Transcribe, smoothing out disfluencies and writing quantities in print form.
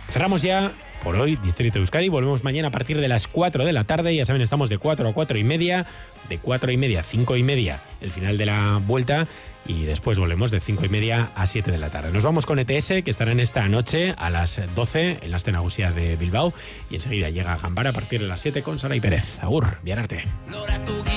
Cerramos ya por hoy Distrito Euskadi. Volvemos mañana a partir de las 4 de la tarde. Ya saben, estamos de 4 a 4 y media, de 4 y media a 5 y media el final de la vuelta, y después volvemos de 5 y media a 7 de la tarde. Nos vamos con ETS, que estarán esta noche a las 12 en la Aste Nagusia de Bilbao, y enseguida llega Gambara a partir de las 7 con Saray Pérez. Agur, Vianarte.